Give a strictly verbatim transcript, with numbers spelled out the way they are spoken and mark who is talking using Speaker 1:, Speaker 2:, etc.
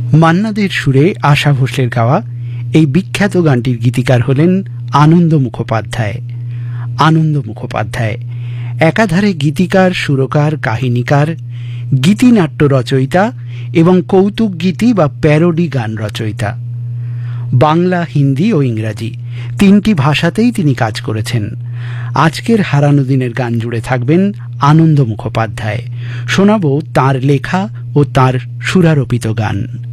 Speaker 1: মান্না দের সুরে আশা ভোসলের গাওয়া এই বিখ্যাত গানটির গীতিকার হলেন আনন্দ মুখোপাধ্যায়। আনন্দ মুখোপাধ্যায় একাধারে গীতিকার, সুরকার, কাহিনীকার, গীতিনাট্য রচয়িতা এবং কৌতুক গীতি বা প্যারোডি গান রচয়িতা। বাংলা, হিন্দি ও ইংরাজি তিনটি ভাষাতেই তিনি কাজ করেছেন। আজকের হারানো দিনের গান জুড়ে থাকবেন আনন্দ মুখোপাধ্যায়। শোনাবো তাঁর লেখা ও তাঁর সুরারোপিত গান।